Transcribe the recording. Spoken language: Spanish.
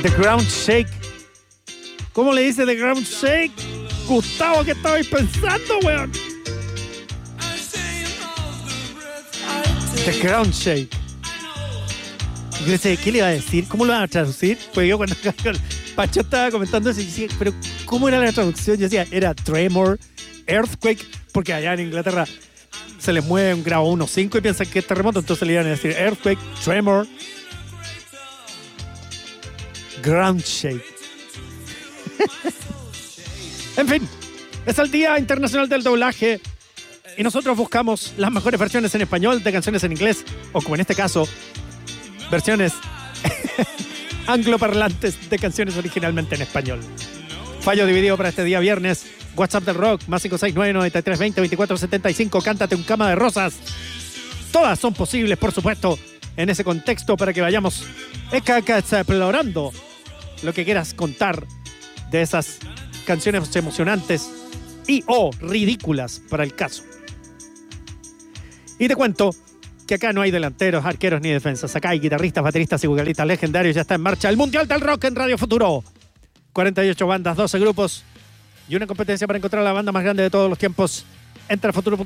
The Ground Shake. ¿Cómo le dice The Ground Shake? Gustavo, ¿qué estabais pensando, weón? The Ground Shake. Yo decía, ¿qué le iba a decir? ¿Cómo lo van a traducir? Pues yo cuando Pacho estaba comentando eso, yo decía, pero ¿cómo era la traducción? Yo decía, era tremor, earthquake, porque allá en Inglaterra se les mueve un grado 1.5 y piensan que es terremoto, entonces le iban a decir earthquake, tremor, ground shake. En fin, es el Día Internacional del Doblaje y nosotros buscamos las mejores versiones en español de canciones en inglés, o como en este caso, versiones angloparlantes de canciones originalmente en español. Fallo dividido para este día viernes. WhatsApp del Rock, más 569-9320-2475. Cántate un Cama de Rosas. Todas son posibles, por supuesto, en ese contexto para que vayamos explorando lo que quieras contar de esas canciones emocionantes y o ridículas para el caso. Y te cuento que acá no hay delanteros, arqueros ni defensas. Acá hay guitarristas, bateristas y vocalistas legendarios. Ya está en marcha el Mundial del Rock en Radio Futuro. 48 bandas, 12 grupos y una competencia para encontrar la banda más grande de todos los tiempos. Entra a futuro.com